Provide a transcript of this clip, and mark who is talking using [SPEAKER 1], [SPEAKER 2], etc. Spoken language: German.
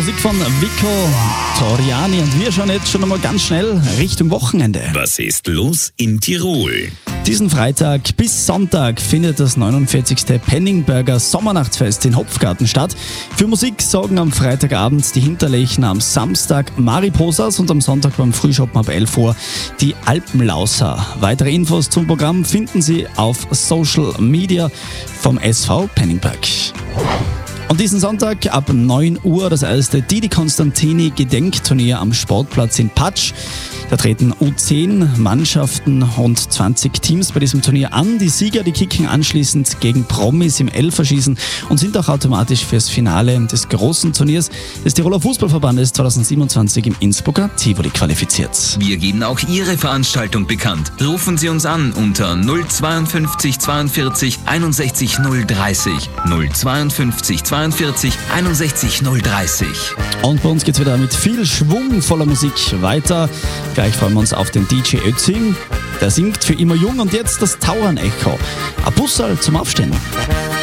[SPEAKER 1] Musik von Vico Toriani und wir schauen jetzt schon einmal ganz schnell Richtung Wochenende.
[SPEAKER 2] Was ist los in Tirol?
[SPEAKER 1] Diesen Freitag bis Sonntag findet das 49. Penningberger Sommernachtsfest in Hopfgarten statt. Für Musik sorgen am Freitagabend die Hinterlechner, am Samstag Mariposas und am Sonntag beim Frühschoppen ab 11 Uhr die Alpenlauser. Weitere Infos zum Programm finden Sie auf Social Media vom SV Penningberg. Und diesen Sonntag ab 9 Uhr das erste Didi Constantini Gedenkturnier am Sportplatz in Patsch. Da treten U10 Mannschaften und 20 Teams bei diesem Turnier an. Die Sieger, die kicken anschließend gegen Promis im Elferschießen und sind auch automatisch fürs Finale des großen Turniers des Tiroler Fußballverbandes 2027 im Innsbrucker Tivoli qualifiziert.
[SPEAKER 3] Wir geben auch Ihre Veranstaltung bekannt. Rufen Sie uns an unter 052 42 61 030. 052 42 61 030.
[SPEAKER 1] Und bei uns geht's wieder mit viel schwungvoller Musik weiter. Gleich freuen wir uns auf den DJ Özing. Der singt für immer jung und jetzt das Tauern-Echo. Ein Bussal zum Aufstehen.